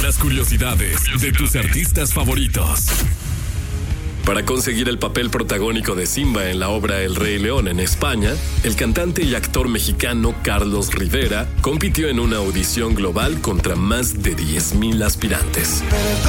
Las curiosidades de tus artistas favoritos. Para conseguir el papel protagónico de Simba en la obra El Rey León en España, el cantante y actor mexicano Carlos Rivera compitió en una audición global contra más de 10,000 aspirantes.